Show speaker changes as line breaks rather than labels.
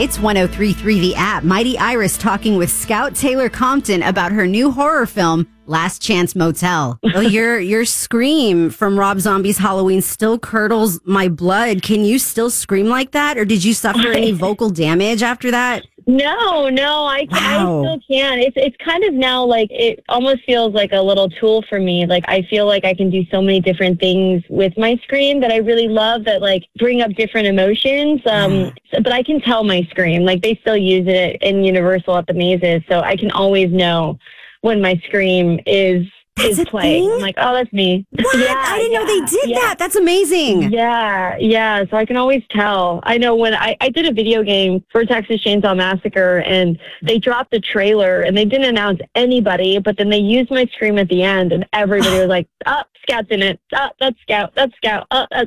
It's 103.3 The App. Mighty Iris talking with Scout Taylor Compton about her new horror film, Last Chance Motel. Oh, your scream from Rob Zombie's Halloween still curdles my blood. Can you still scream like that? Or did you suffer any vocal damage after that?
No, I still can. It's kind of now like it almost feels like a little tool for me. Like I feel like I can do so many different things with my scream that I really love that like bring up different emotions. But I can tell my scream. Like they still use it in Universal at the mazes, so I can always know when my scream is playing. I'm like, oh, that's me.
What?
Yeah,
I didn't know they did that. That's amazing.
Yeah. So I can always tell. I know when I did a video game for Texas Chainsaw Massacre, and they dropped the trailer, and they didn't announce anybody, but then they used my scream at the end, and everybody was like, oh, Scout's in it. Oh, that's Scout. That's Scout. Oh, that's